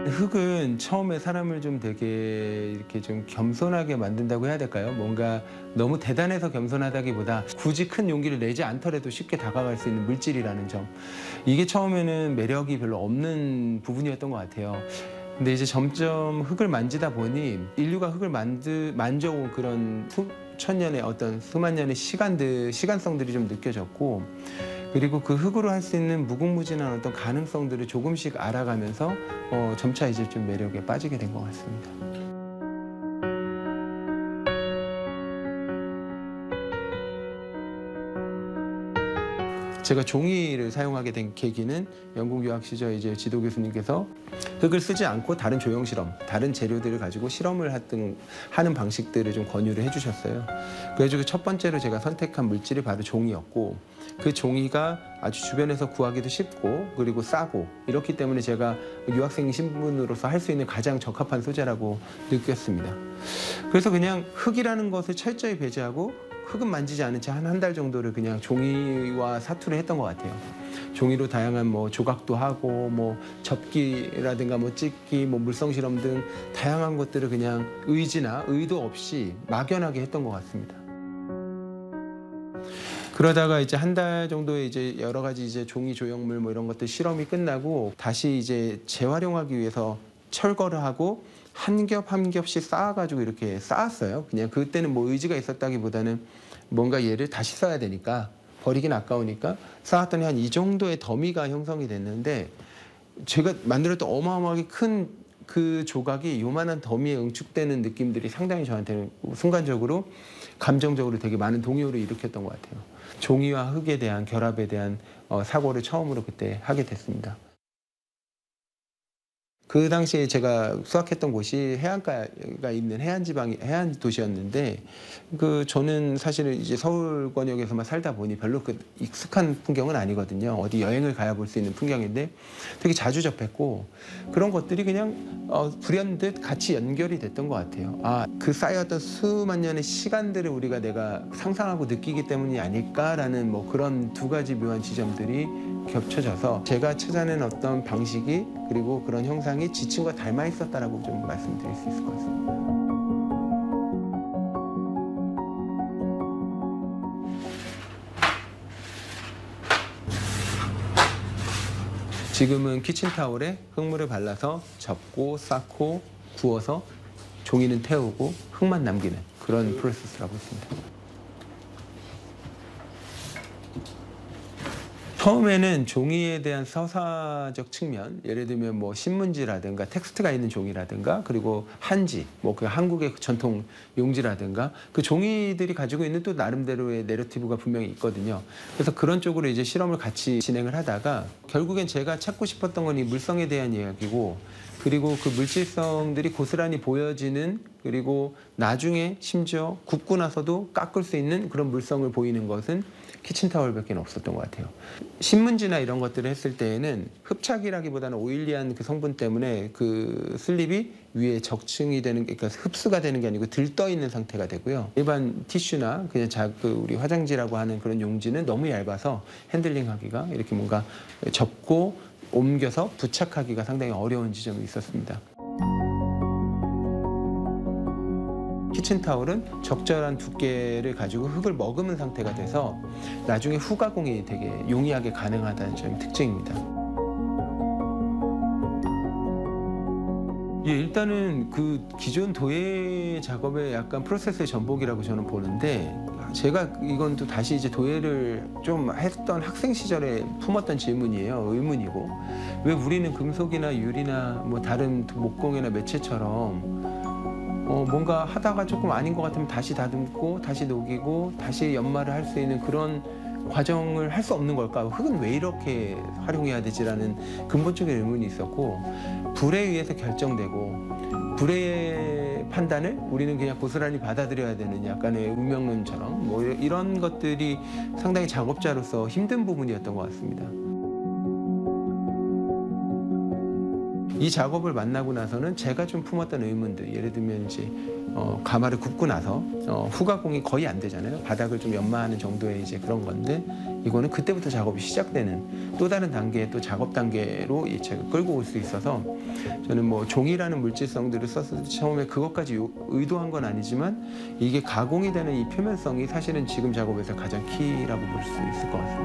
흙은 처음에 사람을 좀 되게 이렇게 좀 겸손하게 만든다고 해야 될까요? 뭔가 너무 대단해서 겸손하다기보다 굳이 큰 용기를 내지 않더라도 쉽게 다가갈 수 있는 물질이라는 점. 이게 처음에는 매력이 별로 없는 부분이었던 것 같아요. 근데 이제 점점 흙을 만지다 보니 인류가 흙을 만져온 그런 수천 년의 어떤 수만 년의 시간성들이 좀 느껴졌고, 그리고 그 흙으로 할 수 있는 무궁무진한 어떤 가능성들을 조금씩 알아가면서 점차 이제 좀 매력에 빠지게 된 것 같습니다. 제가 종이를 사용하게 된 계기는 영국 유학 시절 이제 지도 교수님께서 흙을 쓰지 않고 다른 조형 실험, 다른 재료들을 가지고 실험을 하는 방식들을 좀 권유를 해주셨어요. 그래가지고 첫 번째로 제가 선택한 물질이 바로 종이였고, 그 종이가 아주 주변에서 구하기도 쉽고 그리고 싸고 이렇기 때문에 제가 유학생 신분으로서 할 수 있는 가장 적합한 소재라고 느꼈습니다. 그래서 그냥 흙이라는 것을 철저히 배제하고 흙은 만지지 않은 채 한 달 정도를 그냥 종이와 사투를 했던 것 같아요. 종이로 다양한 뭐 조각도 하고 뭐 접기라든가 뭐 찍기, 뭐 물성 실험 등 다양한 것들을 그냥 의지나 의도 없이 막연하게 했던 것 같습니다. 그러다가 이제 한 달 정도의 이제 여러 가지 이제 종이 조형물 뭐 이런 것들 실험이 끝나고 다시 이제 재활용하기 위해서 철거를 하고 한 겹 한 겹씩 쌓아가지고 이렇게 쌓았어요. 그냥 그때는 뭐 의지가 있었다기보다는 뭔가 얘를 다시 써야 되니까 버리긴 아까우니까 쌓았더니 한 이 정도의 더미가 형성이 됐는데, 제가 만들었던 어마어마하게 큰 그 조각이 요만한 더미에 응축되는 느낌들이 상당히 저한테는 순간적으로 감정적으로 되게 많은 동요를 일으켰던 것 같아요. 종이와 흙에 대한 결합에 대한 사고를 처음으로 그때 하게 됐습니다. 그 당시에 제가 수학했던 곳이 해안가가 있는 해안 도시였는데, 저는 사실은 이제 서울 권역에서만 살다 보니 별로 그 익숙한 풍경은 아니거든요. 어디 여행을 가야 볼 수 있는 풍경인데 되게 자주 접했고, 그런 것들이 그냥 불현듯 같이 연결이 됐던 것 같아요. 그 쌓여왔던 수만 년의 시간들을 내가 상상하고 느끼기 때문이 아닐까라는 뭐 그런 두 가지 묘한 지점들이 겹쳐져서 제가 찾아낸 어떤 방식이 그리고 그런 형상이 지층과 닮아 있었다라고 좀 말씀드릴 수 있을 것 같습니다. 지금은 키친타올에 흙물을 발라서 접고 쌓고 구워서 종이는 태우고 흙만 남기는 그런 프로세스라고 있습니다. 처음에는 종이에 대한 서사적 측면, 예를 들면 뭐 신문지라든가 텍스트가 있는 종이라든가 그리고 한지, 뭐 그 한국의 전통 용지라든가 그 종이들이 가지고 있는 또 나름대로의 내러티브가 분명히 있거든요. 그래서 그런 쪽으로 이제 실험을 같이 진행을 하다가 결국엔 제가 찾고 싶었던 건 이 물성에 대한 이야기고, 그리고 그 물질성들이 고스란히 보여지는, 그리고 나중에 심지어 굽고 나서도 깎을 수 있는 그런 물성을 보이는 것은 키친타월밖에 없었던 것 같아요. 신문지나 이런 것들을 했을 때에는 흡착이라기보다는 오일리한 그 성분 때문에 그 슬립이 위에 적층이 되는, 그러니까 흡수가 되는 게 아니고 들떠 있는 상태가 되고요. 일반 티슈나 그냥 우리 화장지라고 하는 그런 용지는 너무 얇아서 핸들링하기가, 이렇게 뭔가 접고 옮겨서 부착하기가 상당히 어려운 지점이 있었습니다. 키친타올은 적절한 두께를 가지고 흙을 머금은 상태가 돼서 나중에 후가공이 되게 용이하게 가능하다는 점이 특징입니다. 일단은 그 기존 도예 작업의 약간 프로세스의 전복이라고 저는 보는데, 제가 이건 또 다시 이제 도예를 좀 했던 학생 시절에 품었던 질문이에요. 의문이고, 왜 우리는 금속이나 유리나 뭐 다른 목공이나 매체처럼 뭔가 하다가 조금 아닌 것 같으면 다시 다듬고 다시 녹이고 다시 연마를 할 수 있는 그런 과정을 할 수 없는 걸까? 흙은 왜 이렇게 활용해야 되지라는 근본적인 의문이 있었고, 불에 의해서 결정되고 불의 판단을 우리는 그냥 고스란히 받아들여야 되는 약간의 운명론처럼 뭐 이런 것들이 상당히 작업자로서 힘든 부분이었던 것 같습니다. 이 작업을 만나고 나서는 제가 좀 품었던 의문들, 예를 들면 이제 가마를 굽고 나서 후가공이 거의 안 되잖아요. 바닥을 좀 연마하는 정도의 이제 그런 건데, 이거는 그때부터 작업이 시작되는 또 다른 단계의 또 작업 단계로 이 책을 끌고 올 수 있어서 저는 뭐 종이라는 물질성들을 썼을 때 처음에 그것까지 의도한 건 아니지만 이게 가공이 되는 이 표면성이 사실은 지금 작업에서 가장 키라고 볼 수 있을 것 같습니다.